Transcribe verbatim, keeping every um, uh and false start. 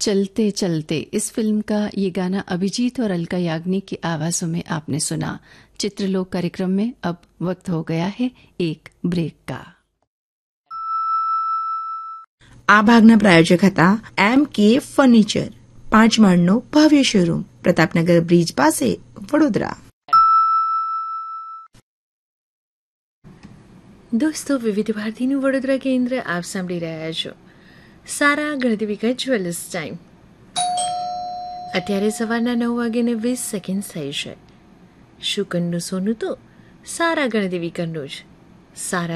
चलते चलते इस फिल्म का ये गाना अभिजीत और अलका याग्निक की आवाजों में आपने सुना। चित्रलोक कार्यक्रम में अब वक्त हो गया है એક બ્રેક का। આ ભાગના પ્રાયોજક હતા એમ કે ફર્નિચર, પાંચ માળનો ભવ્ય શોરૂમ, પ્રતાપનગર બ્રિજ પાસે, વડોદરા। દોસ્તો, વિવિધ ભારતીનું વડોદરા કેન્દ્ર આપ સાંભળી રહ્યા છો સારા ગણદેવિકા જ્વેલર્સ ટાઈમ। અત્યારે સવારના નવ વાગ્યાને વીસ સેકન્ડ થઈ છે। શુકનનું સોનું તો સારા ગણદેવિકાનું જ। સારા